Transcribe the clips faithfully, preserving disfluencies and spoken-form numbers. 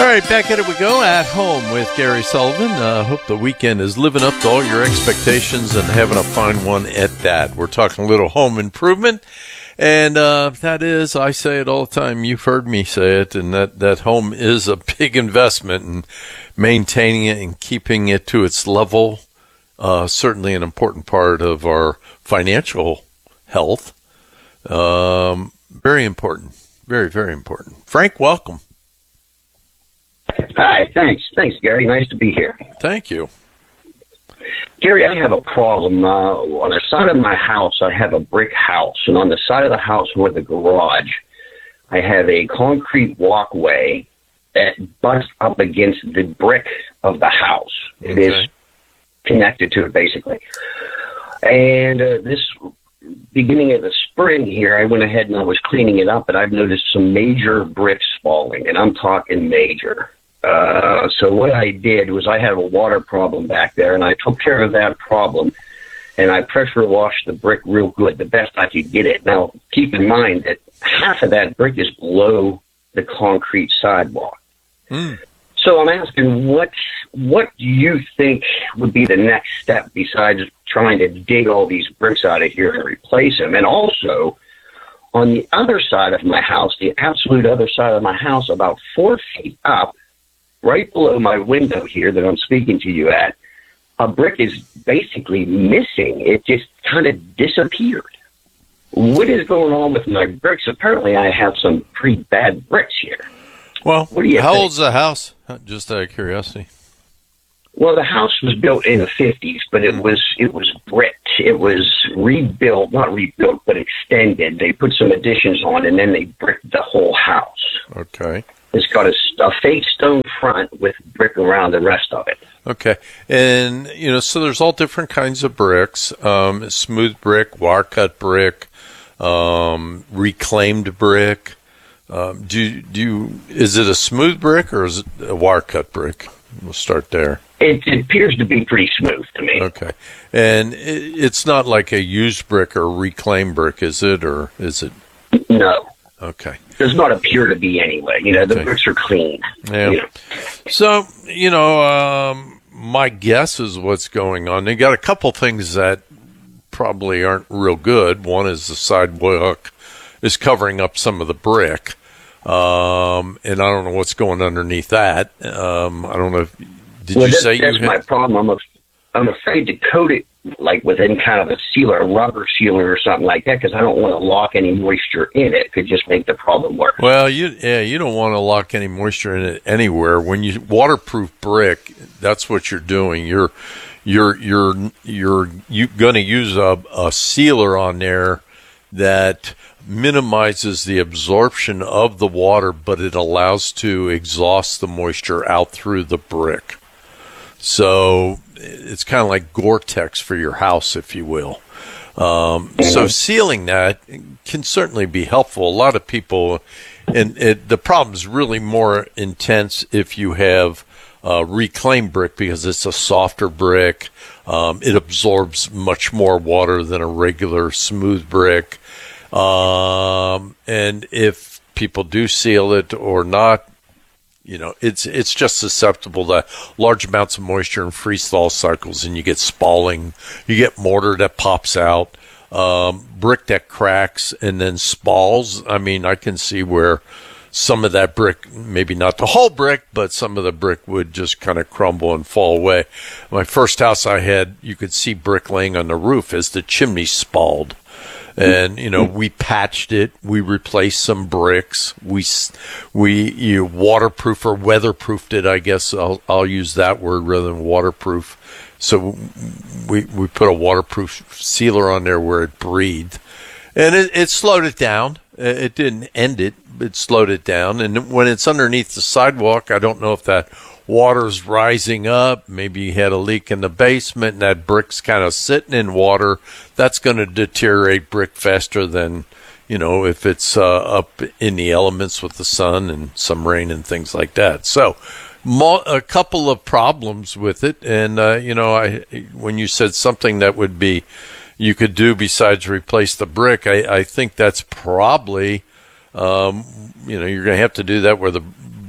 right, back at it we go, At Home with Gary Sullivan. I uh, hope the weekend is living up to all your expectations and having a fine one at that. We're talking a little home improvement, and uh, that is, I say it all the time, you've heard me say it, and that, that home is a big investment, and maintaining it and keeping it to its level, uh, certainly an important part of our financial health. Um, very important. Very, very important. Frank, welcome. Hi, thanks. Thanks, Gary. Nice to be here. Thank you. Gary, I have a problem. Uh, on the side of my house, I have a brick house, and on the side of the house where the garage, I have a concrete walkway that butts up against the brick of the house. It Okay. is connected to it, basically. And uh, this beginning of the spring here, I went ahead and I was cleaning it up, and I've noticed some major bricks falling, and I'm talking major. Uh, so what I did was I had a water problem back there, and I took care of that problem, and I pressure washed the brick real good, the best I could get it. Now, keep in mind that half of that brick is below the concrete sidewalk. Mm. So I'm asking, what what do you think would be the next step besides trying to dig all these bricks out of here and replace them? And also, on the other side of my house, the absolute other side of my house, about four feet up, right below my window here that I'm speaking to you at, a brick is basically missing. It just kind of disappeared. What is going on with my bricks? Apparently, I have some pretty bad bricks here. Well, What do you how think? old's the house? Just out of curiosity. Well, the house was built in the fifties, but it was it was bricked. It was rebuilt, not rebuilt, but extended. They put some additions on, and then they bricked the whole house. Okay. It's got a, a fake stone front with brick around the rest of it. Okay. And, you know, so there's all different kinds of bricks, um, smooth brick, wire cut brick, um, reclaimed brick. Um, do, do you, is it a smooth brick or is it a wire cut brick? We'll start there. It, it appears to be pretty smooth to me. Okay. And it, it's not like a used brick or reclaimed brick, is it? Or is it? No. Okay. Does not appear to be anyway. You know, the Okay. bricks are clean. Yeah. You know. So, you know, um, my guess is what's going on. They got a couple things that probably aren't real good. One is the sidewalk is covering up some of the brick. Um, and I don't know what's going underneath that. Um, I don't know. If, did well, you that, say you that's had? my problem. I'm, af- I'm afraid to coat it like with any kind of a sealer, a rubber sealer or something like that, because I don't want to lock any moisture in it. It could just make the problem worse. Well, you yeah, you don't want to lock any moisture in it anywhere. When you waterproof brick, that's what you're doing. You're you're you're you're you going to use a, a sealer on there that minimizes the absorption of the water, but it allows to exhaust the moisture out through the brick. So it's kind of like Gore-Tex for your house, if you will. Um, so sealing that can certainly be helpful. A lot of people, and it, the problem is really more intense if you have uh, reclaimed brick because it's a softer brick. Um, it absorbs much more water than a regular smooth brick. Um, and if people do seal it or not, you know, it's it's just susceptible to large amounts of moisture and freeze-thaw cycles, and you get spalling. You get mortar that pops out, um, brick that cracks, and then spalls. I mean, I can see where some of that brick, maybe not the whole brick, but some of the brick would just kind of crumble and fall away. My first house I had, you could see brick laying on the roof as the chimney spalled. And, you know, we patched it. We replaced some bricks. We, we, you waterproof or weatherproofed it, I guess. I'll, I'll use that word rather than waterproof. So we, we put a waterproof sealer on there where it breathed. And it, it slowed it down. It didn't end it. It slowed it down. And when it's underneath the sidewalk, I don't know if that water's rising up. Maybe you had a leak in the basement and that brick's kind of sitting in water. That's going to deteriorate brick faster than, you know, if it's uh, up in the elements with the sun and some rain and things like that. So mo- a couple of problems with it. And, uh, you know, I when you said something that would be you could do besides replace the brick, I, I think that's probably, um, you know, you're going to have to do that where the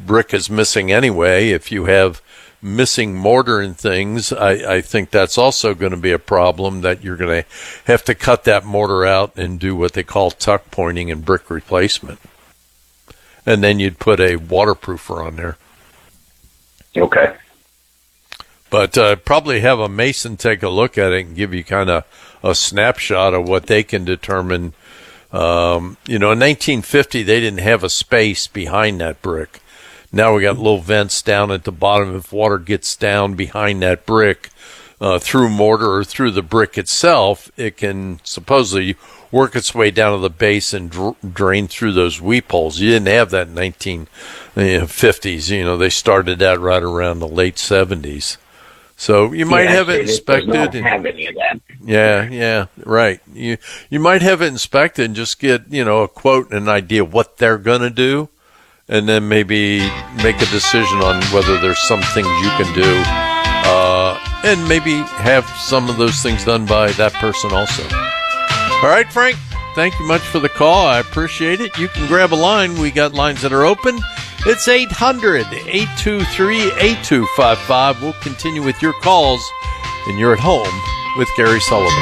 brick is missing anyway. If you have missing mortar and things, I, I think that's also going to be a problem, that you're going to have to cut that mortar out and do what they call tuck pointing and brick replacement. And then you'd put a waterproofer on there. Okay. But uh, probably have a mason take a look at it and give you kind of a snapshot of what they can determine. Um, you know, in nineteen fifty, they didn't have a space behind that brick. Now we got little vents down at the bottom. If water gets down behind that brick uh, through mortar or through the brick itself, it can supposedly work its way down to the base and dr- drain through those weep holes. You didn't have that in nineteen fifties. You know, they started that right around the late seventies. So you might yeah, have it inspected. It does not have any of that. Yeah, yeah, right. You you might have it inspected and just get, you know, a quote and an idea of what they're going to do, and then maybe make a decision on whether there's some things you can do, uh, and maybe have some of those things done by that person also. All right, Frank, thank you much for the call. I appreciate it. You can grab a line. We got lines that are open. It's eight hundred, eight two three, eight two five five. We'll continue with your calls, and you're at home with Gary Sullivan.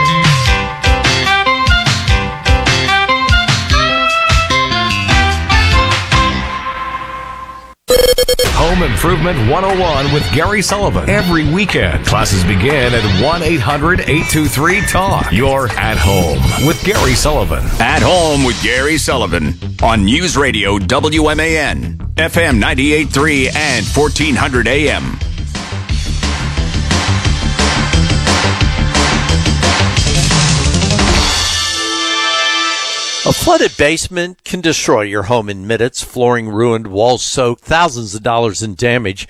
Home Improvement one oh one with Gary Sullivan. Every weekend, classes begin at one eight hundred, eight two three, talk. You're at home with Gary Sullivan. At Home with Gary Sullivan on News Radio W M A N, F M ninety-eight point three and fourteen hundred A M. A flooded basement can destroy your home in minutes. Flooring ruined, walls soaked, thousands of dollars in damage.